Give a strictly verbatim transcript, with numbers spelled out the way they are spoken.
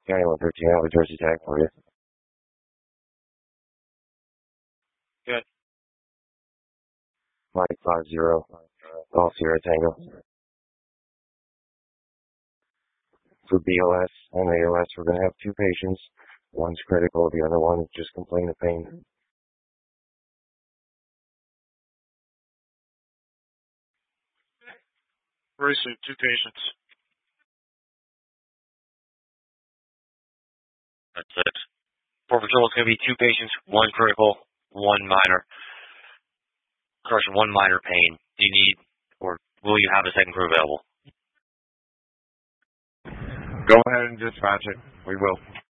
County one thirteen, I'll address the tag for you. Good. Mike five zero, Golf Sierra Tango. For B L S and A L S, we're going to have two patients. One's critical, the other one just complained of pain. Receive two patients. That's it. For patrol, it's going to be two patients, one critical, one minor. Correction, one minor pain. Do you need, or will you have a second crew available? Go ahead and dispatch it. We will.